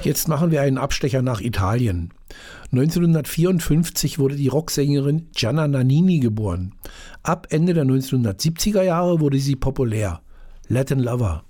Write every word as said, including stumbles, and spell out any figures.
Jetzt machen wir einen Abstecher nach Italien. neunzehnhundertvierundfünfzig wurde die Rocksängerin Gianna Nannini geboren. Ab Ende der neunzehnhundertsiebziger Jahre wurde sie populär. Latin Lover.